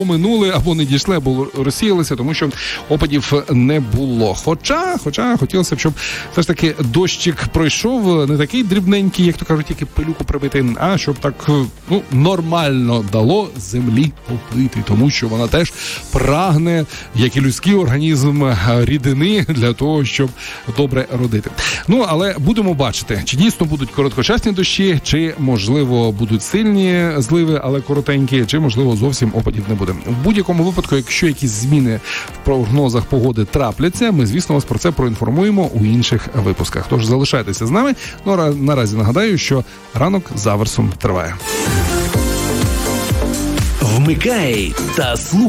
Минули або не дійшли, або розсіялися, тому що опадів не було. Хоча хотілося б, щоб все ж таки дощик пройшов, не такий дрібненький, як то кажуть, тільки пилюку прибити, а щоб так нормально дало землі попити, тому що вона теж прагне, як і людський організм, рідини для того, щоб добре родити. Але будемо бачити, чи дійсно будуть короткочасні дощі, чи, можливо, будуть сильні зливи, але коротенькі, чи, можливо, зовсім опадів не буде. В будь-якому випадку, якщо якісь зміни в прогнозах погоди трапляться, ми, звісно, вас про це проінформуємо у інших випусках. Тож залишайтеся з нами. Наразі нагадаю, що ранок з Аверсом триває. Вмикай та слухай.